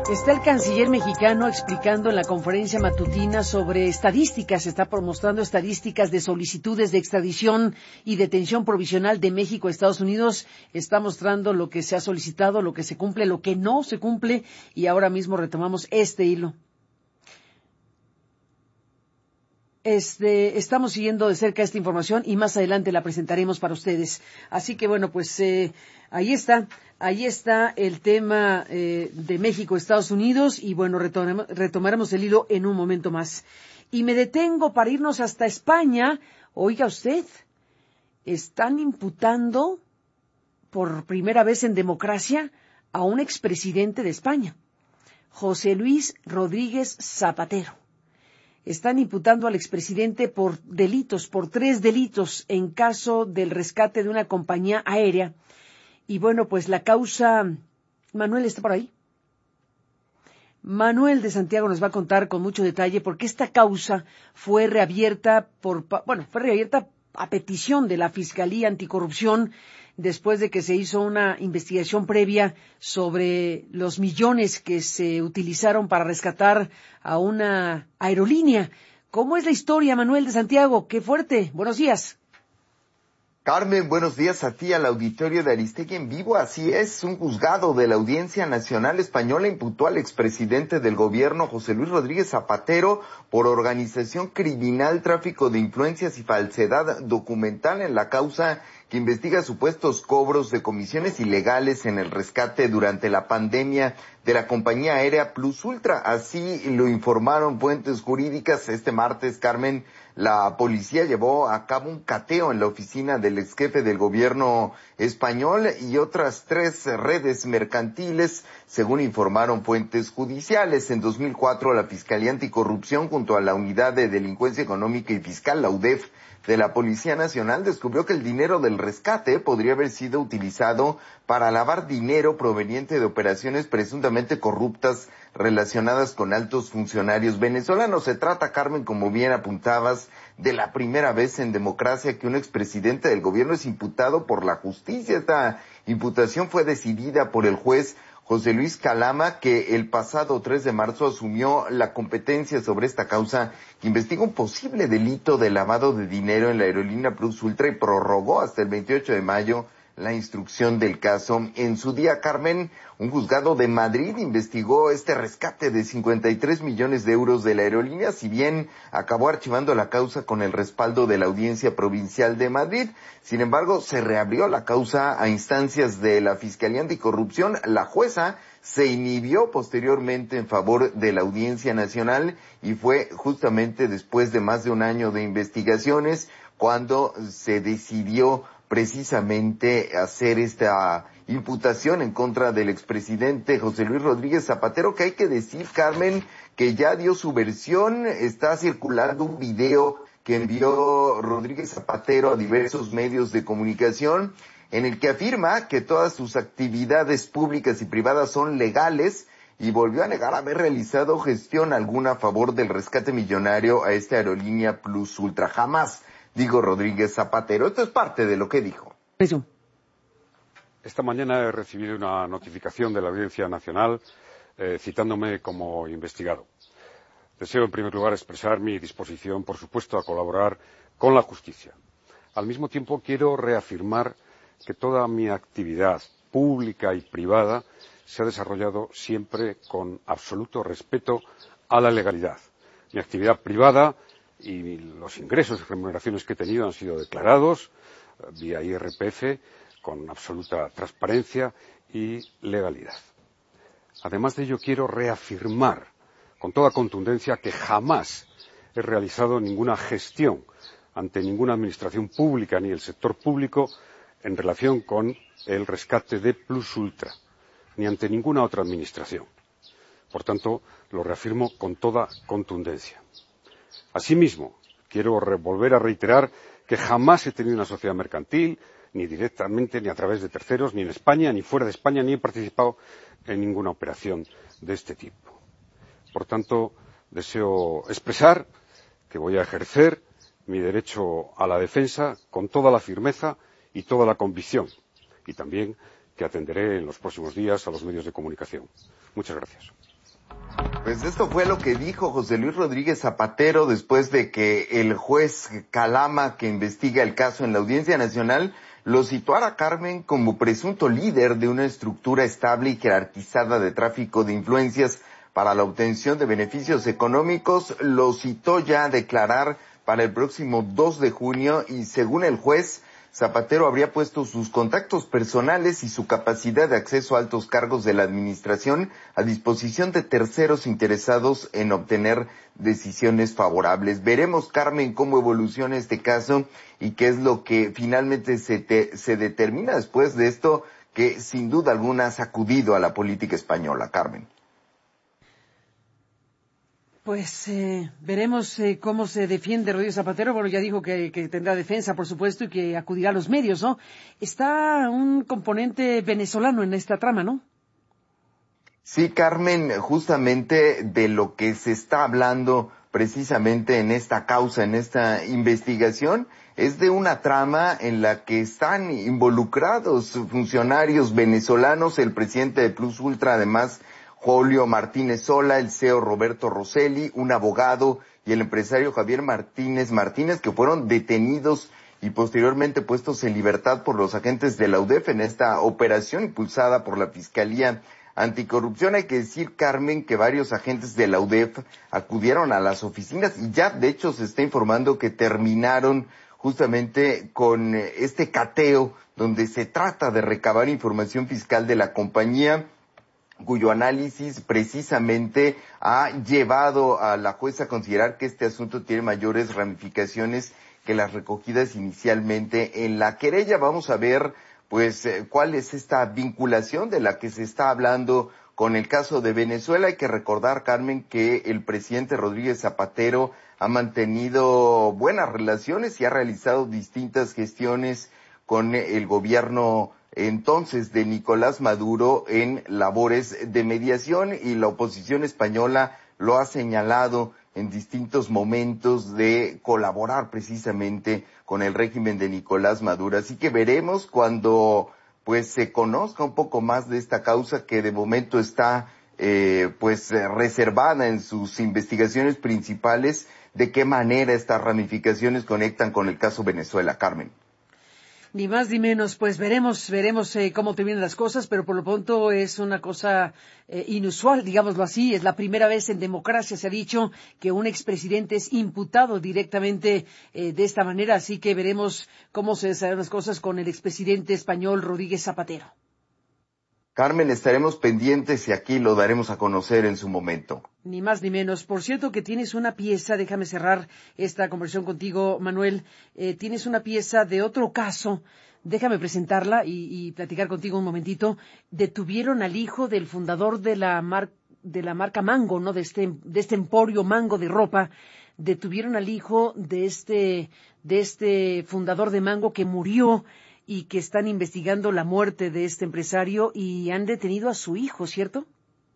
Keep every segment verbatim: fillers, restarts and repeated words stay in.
Está el canciller mexicano explicando en la conferencia matutina sobre estadísticas, está mostrando estadísticas de solicitudes de extradición y detención provisional de México a Estados Unidos. Está mostrando lo que se ha solicitado, lo que se cumple, lo que no se cumple, y ahora mismo retomamos este hilo. Este, estamos siguiendo de cerca esta información y más adelante la presentaremos para ustedes. Así que bueno, pues eh, ahí está, ahí está el tema eh, de México, Estados Unidos, y bueno, retom retomaremos el hilo en un momento más. Y me detengo para irnos hasta España. Oiga usted, están imputando por primera vez en democracia a un expresidente de España, José Luis Rodríguez Zapatero. Están imputando al expresidente por delitos, por tres delitos en caso del rescate de una compañía aérea. Y bueno, pues la causa... Manuel está por ahí. Manuel de Santiago nos va a contar con mucho detalle porque esta causa fue reabierta por, bueno, fue reabierta a petición de la Fiscalía Anticorrupción después de que se hizo una investigación previa sobre los millones que se utilizaron para rescatar a una aerolínea. ¿Cómo es la historia, Manuel de Santiago? ¡Qué fuerte! Buenos días. Carmen, buenos días a ti, al auditorio de Aristegui en vivo. Así es, un juzgado de la Audiencia Nacional Española imputó al expresidente del gobierno, José Luis Rodríguez Zapatero, por organización criminal, tráfico de influencias y falsedad documental en la causa que investiga supuestos cobros de comisiones ilegales en el rescate durante la pandemia de la compañía aérea Plus Ultra. Así lo informaron fuentes jurídicas este martes, Carmen. La policía llevó a cabo un cateo en la oficina del ex jefe del gobierno español y otras tres redes mercantiles, según informaron fuentes judiciales. En dos mil cuatro, la Fiscalía Anticorrupción, junto a la Unidad de Delincuencia Económica y Fiscal, la U D E F, de la Policía Nacional, descubrió que el dinero del rescate podría haber sido utilizado para lavar dinero proveniente de operaciones presuntamente corruptas relacionadas con altos funcionarios venezolanos. Se trata, Carmen, como bien apuntabas, de la primera vez en democracia que un expresidente del gobierno es imputado por la justicia. Esta imputación fue decidida por el juez José Luis Calama, que el pasado tres de marzo asumió la competencia sobre esta causa que investiga un posible delito de lavado de dinero en la aerolínea Plus Ultra y prorrogó hasta el veintiocho de mayo la instrucción del caso. En su día, Carmen, un juzgado de Madrid investigó este rescate de cincuenta y tres millones de euros de la aerolínea, si bien acabó archivando la causa con el respaldo de la Audiencia Provincial de Madrid. Sin embargo, se reabrió la causa a instancias de la Fiscalía Anticorrupción. La jueza se inhibió posteriormente en favor de la Audiencia Nacional y fue justamente después de más de un año de investigaciones cuando se decidió precisamente hacer esta imputación en contra del expresidente José Luis Rodríguez Zapatero, que hay que decir, Carmen, que ya dio su versión. Está circulando un video que envió Rodríguez Zapatero a diversos medios de comunicación, en el que afirma que todas sus actividades públicas y privadas son legales, y volvió a negar haber realizado gestión alguna a favor del rescate millonario a esta aerolínea Plus Ultra. Jamás, digo Rodríguez Zapatero. Esto es parte de lo que dijo. Eso. Esta mañana he recibido una notificación de la Audiencia Nacional eh, citándome como investigado. Deseo, en primer lugar, expresar mi disposición, por supuesto, a colaborar con la justicia. Al mismo tiempo, quiero reafirmar que toda mi actividad pública y privada se ha desarrollado siempre con absoluto respeto a la legalidad. Mi actividad privada y los ingresos y remuneraciones que he tenido han sido declarados vía I R P F con absoluta transparencia y legalidad. Además de ello, quiero reafirmar con toda contundencia que jamás he realizado ninguna gestión ante ninguna administración pública ni el sector público en relación con el rescate de Plus Ultra, ni ante ninguna otra administración. Por tanto, lo reafirmo con toda contundencia. Asimismo, quiero volver a reiterar que jamás he tenido una sociedad mercantil, ni directamente, ni a través de terceros, ni en España, ni fuera de España, ni he participado en ninguna operación de este tipo. Por tanto, deseo expresar que voy a ejercer mi derecho a la defensa con toda la firmeza y toda la convicción, y también que atenderé en los próximos días a los medios de comunicación. Muchas gracias. Pues esto fue lo que dijo José Luis Rodríguez Zapatero después de que el juez Calama, que investiga el caso en la Audiencia Nacional, lo situara a Carmen como presunto líder de una estructura estable y jerarquizada de tráfico de influencias para la obtención de beneficios económicos. Lo citó ya a declarar para el próximo dos de junio y, según el juez, Zapatero habría puesto sus contactos personales y su capacidad de acceso a altos cargos de la administración a disposición de terceros interesados en obtener decisiones favorables. Veremos, Carmen, cómo evoluciona este caso y qué es lo que finalmente se, te, se determina después de esto, que sin duda alguna ha sacudido a la política española. Carmen. Pues eh, veremos eh, cómo se defiende Rodríguez Zapatero. Bueno, ya dijo que, que tendrá defensa, por supuesto, y que acudirá a los medios, ¿no? Está un componente venezolano en esta trama, ¿no? Sí, Carmen, justamente de lo que se está hablando precisamente en esta causa, en esta investigación, es de una trama en la que están involucrados funcionarios venezolanos, el presidente de Plus Ultra, además, Julio Martínez Sola, el C E O Roberto Rosselli, un abogado, y el empresario Javier Martínez Martínez, que fueron detenidos y posteriormente puestos en libertad por los agentes de la U D E F en esta operación impulsada por la Fiscalía Anticorrupción. Hay que decir, Carmen, que varios agentes de la U D E F acudieron a las oficinas y ya, de hecho, se está informando que terminaron justamente con este cateo donde se trata de recabar información fiscal de la compañía, cuyo análisis precisamente ha llevado a la jueza a considerar que este asunto tiene mayores ramificaciones que las recogidas inicialmente en la querella. Vamos a ver, pues, eh, cuál es esta vinculación de la que se está hablando con el caso de Venezuela. Hay que recordar, Carmen, que el presidente Rodríguez Zapatero ha mantenido buenas relaciones y ha realizado distintas gestiones con el gobierno entonces de Nicolás Maduro en labores de mediación, y la oposición española lo ha señalado en distintos momentos de colaborar precisamente con el régimen de Nicolás Maduro. Así que veremos cuando pues se conozca un poco más de esta causa, que de momento está eh, pues reservada en sus investigaciones principales, de qué manera estas ramificaciones conectan con el caso Venezuela. Carmen. Ni más ni menos, pues veremos, veremos eh, cómo terminan las cosas, pero por lo pronto es una cosa eh, inusual, digámoslo así. Es la primera vez en democracia, se ha dicho, que un expresidente es imputado directamente eh, de esta manera, así que veremos cómo se desarrollan las cosas con el expresidente español Rodríguez Zapatero. Carmen, estaremos pendientes y aquí lo daremos a conocer en su momento. Ni más ni menos. Por cierto que tienes una pieza, déjame cerrar esta conversación contigo, Manuel, eh, tienes una pieza de otro caso, déjame presentarla y, y platicar contigo un momentito. Detuvieron al hijo del fundador de la, mar, de la marca Mango, ¿no? De este, de este emporio Mango de ropa. Detuvieron al hijo de este, de este fundador de Mango que murió, y que están investigando la muerte de este empresario y han detenido a su hijo, ¿cierto?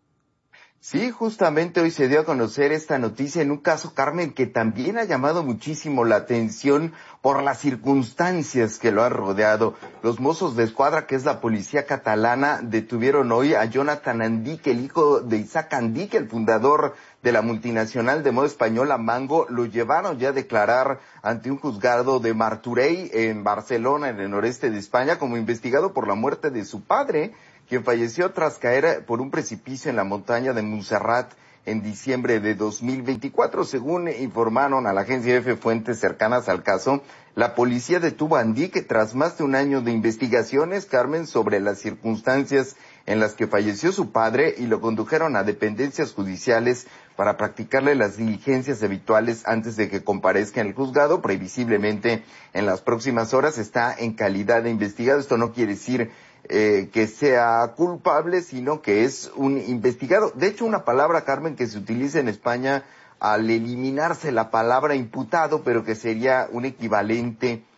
Sí, justamente hoy se dio a conocer esta noticia en un caso, Carmen, que también ha llamado muchísimo la atención por las circunstancias que lo han rodeado. Los Mossos de Escuadra, que es la policía catalana, detuvieron hoy a Jonathan Andique, el hijo de Isaac Andique, el fundador de la multinacional de moda española Mango. Lo llevaron ya a declarar ante un juzgado de Martorell en Barcelona, en el noreste de España, como investigado por la muerte de su padre, quien falleció tras caer por un precipicio en la montaña de Montserrat en diciembre de dos mil veinticuatro. Según informaron a la agencia F fuentes cercanas al caso, la policía detuvo a Andique tras más de un año de investigaciones, Carmen, sobre las circunstancias en las que falleció su padre, y lo condujeron a dependencias judiciales para practicarle las diligencias habituales antes de que comparezca en el juzgado. Previsiblemente en las próximas horas. Está en calidad de investigado. Esto no quiere decir eh, que sea culpable, sino que es un investigado. De hecho, una palabra, Carmen, que se utiliza en España al eliminarse la palabra imputado, pero que sería un equivalente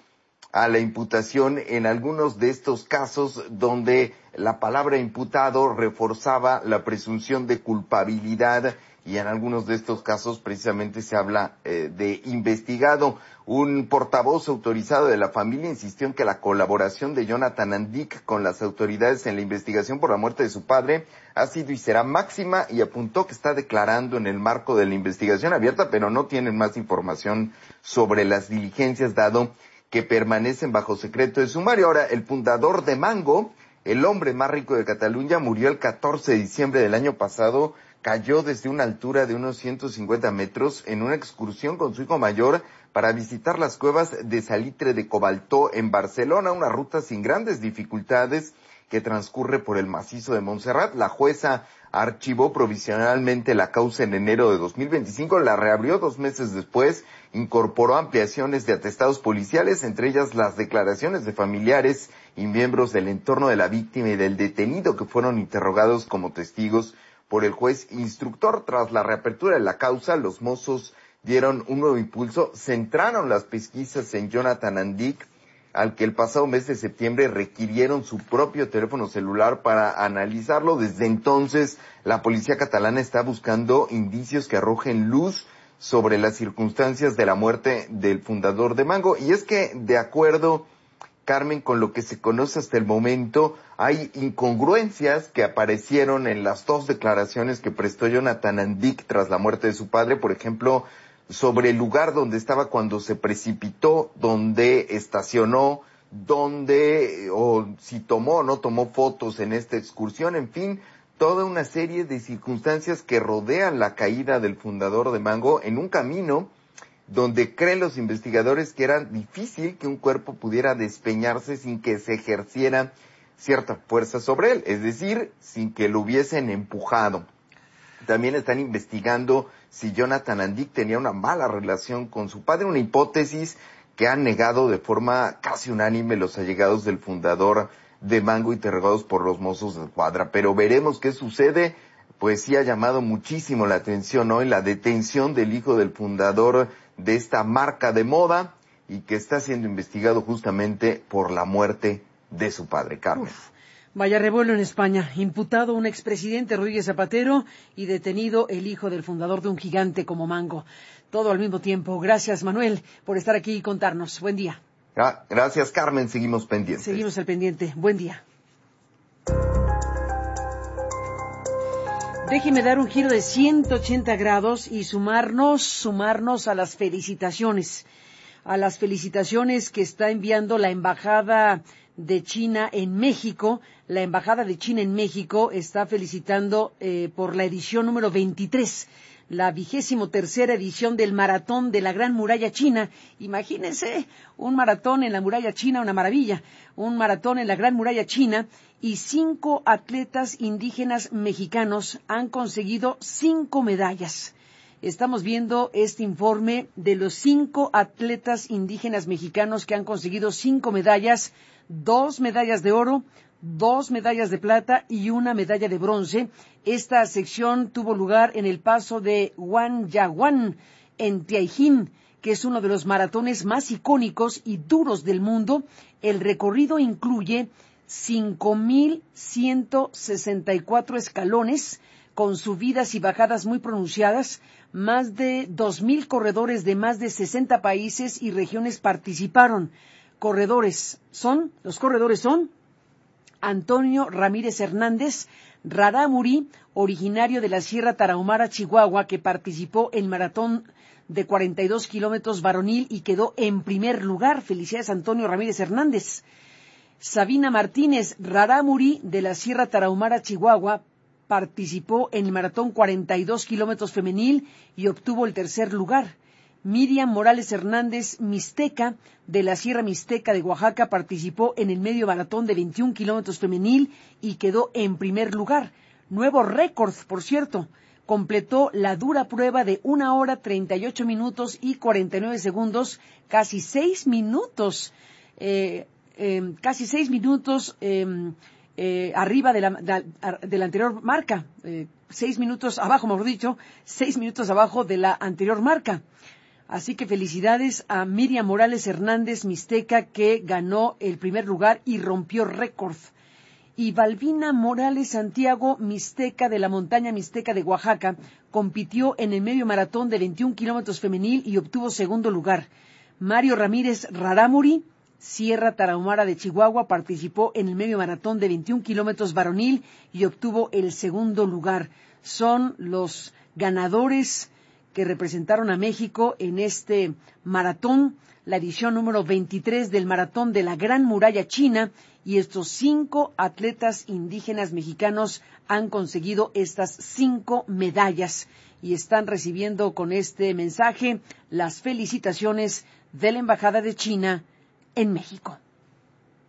a la imputación en algunos de estos casos donde la palabra imputado reforzaba la presunción de culpabilidad, y en algunos de estos casos precisamente se habla eh, de investigado. Un portavoz autorizado de la familia insistió en que la colaboración de Jonathan Andic con las autoridades en la investigación por la muerte de su padre ha sido y será máxima, y apuntó que está declarando en el marco de la investigación abierta, pero no tienen más información sobre las diligencias, dado que permanecen bajo secreto de sumario. Ahora, el fundador de Mango, el hombre más rico de Cataluña, murió el catorce de diciembre del año pasado. Cayó desde una altura de unos ciento cincuenta metros en una excursión con su hijo mayor para visitar las cuevas de Salitre de Cobaltó en Barcelona, una ruta sin grandes dificultades que transcurre por el macizo de Montserrat. La jueza archivó provisionalmente la causa en enero de dos mil veinticinco, la reabrió dos meses después, incorporó ampliaciones de atestados policiales, entre ellas las declaraciones de familiares y miembros del entorno de la víctima y del detenido, que fueron interrogados como testigos por el juez instructor. Tras la reapertura de la causa, los mozos dieron un nuevo impulso, centraron las pesquisas en Jonathan Andic, al que el pasado mes de septiembre requirieron su propio teléfono celular para analizarlo. Desde entonces, la policía catalana está buscando indicios que arrojen luz sobre las circunstancias de la muerte del fundador de Mango. Y es que, de acuerdo, Carmen, con lo que se conoce hasta el momento, hay incongruencias que aparecieron en las dos declaraciones que prestó Jonathan Andic tras la muerte de su padre. Por ejemplo, sobre el lugar donde estaba cuando se precipitó, donde estacionó, donde, o si tomó o no tomó fotos en esta excursión, en fin, toda una serie de circunstancias que rodean la caída del fundador de Mango en un camino donde creen los investigadores que era difícil que un cuerpo pudiera despeñarse sin que se ejerciera cierta fuerza sobre él, es decir, sin que lo hubiesen empujado. También están investigando si Jonathan Andic tenía una mala relación con su padre, una hipótesis que han negado de forma casi unánime los allegados del fundador de Mango, interrogados por los mozos de escuadra. Pero veremos qué sucede. Pues sí ha llamado muchísimo la atención hoy la detención del hijo del fundador de esta marca de moda, y que está siendo investigado justamente por la muerte de su padre, Carmen. Uf, vaya revuelo en España. Imputado un expresidente, Rodríguez Zapatero, y detenido el hijo del fundador de un gigante como Mango. Todo al mismo tiempo. Gracias, Manuel, por estar aquí y contarnos. Buen día. Ah, gracias, Carmen. Seguimos pendientes. Seguimos al pendiente. Buen día. Déjeme dar un giro de ciento ochenta grados y sumarnos, sumarnos a las felicitaciones, a las felicitaciones que está enviando la Embajada de China en México. La Embajada de China en México está felicitando eh, por la edición número veintitrés, la vigésimo tercera edición del Maratón de la Gran Muralla China. Imagínense, un maratón en la Muralla China, una maravilla, un maratón en la Gran Muralla China, y cinco atletas indígenas mexicanos han conseguido cinco medallas. Estamos viendo este informe de los cinco atletas indígenas mexicanos que han conseguido cinco medallas, dos medallas de oro, dos medallas de plata y una medalla de bronce. Esta sección tuvo lugar en el paso de Huanyahuán, en Tianjin, que es uno de los maratones más icónicos y duros del mundo. El recorrido incluye cinco mil ciento sesenta y cuatro escalones, con subidas y bajadas muy pronunciadas. Más de dos mil corredores de más de sesenta países y regiones participaron. Corredores son, los corredores son Antonio Ramírez Hernández Rarámuri, originario de la Sierra Tarahumara, Chihuahua, que participó en maratón de cuarenta y dos kilómetros varonil y quedó en primer lugar. Felicidades, Antonio Ramírez Hernández. Sabina Martínez Rarámuri, de la Sierra Tarahumara, Chihuahua, participó en el maratón cuarenta y dos kilómetros femenil y obtuvo el tercer lugar. Miriam Morales Hernández Mixteca, de la Sierra Mixteca de Oaxaca, participó en el medio maratón de veintiún kilómetros femenil y quedó en primer lugar. Nuevo récord, por cierto. Completó la dura prueba de una hora treinta y ocho minutos y cuarenta y nueve segundos, casi seis minutos, eh, eh, casi seis minutos eh, eh, arriba de la, de, de la anterior marca, eh, seis minutos abajo, mejor dicho, seis minutos abajo de la anterior marca. Así que felicidades a Miriam Morales Hernández Mixteca, que ganó el primer lugar y rompió récord. Y Balbina Morales Santiago Mixteca, de la montaña Mixteca de Oaxaca, compitió en el medio maratón de veintiún kilómetros femenil y obtuvo segundo lugar. Mario Ramírez Rarámuri, Sierra Tarahumara de Chihuahua, participó en el medio maratón de veintiún kilómetros varonil y obtuvo el segundo lugar. Son los ganadores que representaron a México en este maratón, la edición número veintitrés del maratón de la Gran Muralla China, y estos cinco atletas indígenas mexicanos han conseguido estas cinco medallas y están recibiendo con este mensaje las felicitaciones de la Embajada de China en México.